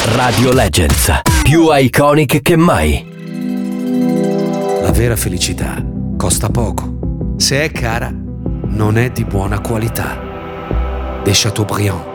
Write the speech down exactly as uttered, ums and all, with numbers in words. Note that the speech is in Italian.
Radio Legends, più iconic che mai. La vera felicità costa poco. Se è cara, non è di buona qualità. Des Chateaubriand.